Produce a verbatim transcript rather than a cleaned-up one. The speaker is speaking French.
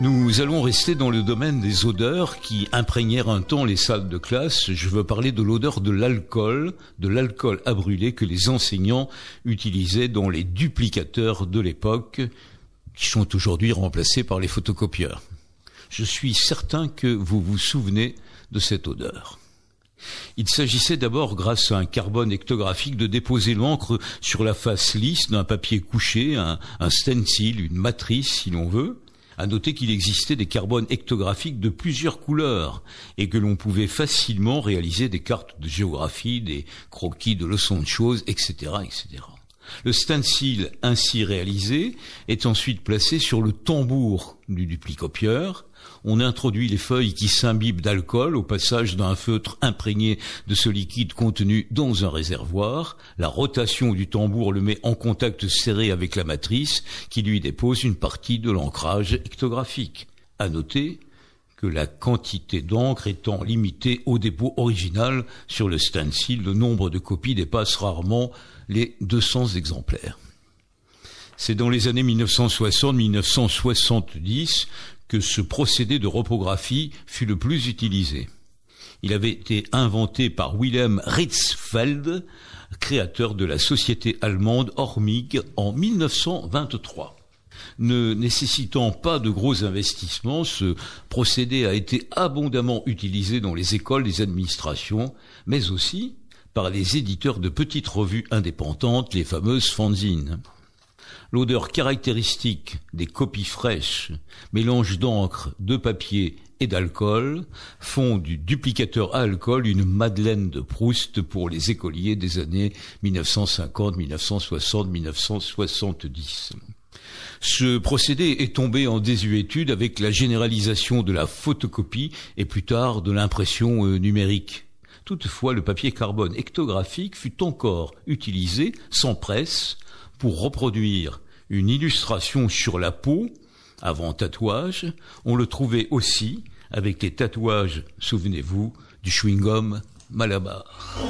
Nous allons rester dans le domaine des odeurs qui imprégnèrent un temps les salles de classe. Je veux parler de l'odeur de l'alcool, de l'alcool à brûler que les enseignants utilisaient dans les duplicateurs de l'époque, qui sont aujourd'hui remplacés par les photocopieurs. Je suis certain que vous vous souvenez de cette odeur. Il s'agissait d'abord, grâce à un carbone hectographique, de déposer l'encre sur la face lisse d'un papier couché, un, un stencil, une matrice si l'on veut. À noter qu'il existait des carbones hectographiques de plusieurs couleurs et que l'on pouvait facilement réaliser des cartes de géographie, des croquis de leçons de choses, et cetera, et cetera. Le stencil ainsi réalisé est ensuite placé sur le tambour du duplicopieur. On introduit les feuilles qui s'imbibent d'alcool au passage d'un feutre imprégné de ce liquide contenu dans un réservoir. La rotation du tambour le met en contact serré avec la matrice qui lui dépose une partie de l'ancrage hectographique. À noter que la quantité d'encre étant limitée au dépôt original sur le stencil, le nombre de copies dépasse rarement les deux cents exemplaires. C'est dans les années mille neuf cent soixante à mille neuf cent soixante-dix que ce procédé de reprographie fut le plus utilisé. Il avait été inventé par Wilhelm Rietzfeld, créateur de la société allemande Hormig, en mille neuf cent vingt-trois. Ne nécessitant pas de gros investissements, ce procédé a été abondamment utilisé dans les écoles des administrations, mais aussi par les éditeurs de petites revues indépendantes, les fameuses fanzines. L'odeur caractéristique des copies fraîches, mélange d'encre, de papier et d'alcool, font du duplicateur à alcool une Madeleine de Proust pour les écoliers des années mille neuf cent cinquante, mille neuf cent soixante, mille neuf cent soixante-dix. Ce procédé est tombé en désuétude avec la généralisation de la photocopie et plus tard de l'impression euh, numérique. Toutefois, le papier carbone hectographique fut encore utilisé, sans presse, pour reproduire une illustration sur la peau, avant tatouage. On le trouvait aussi avec les tatouages, souvenez-vous, du chewing-gum Malabar.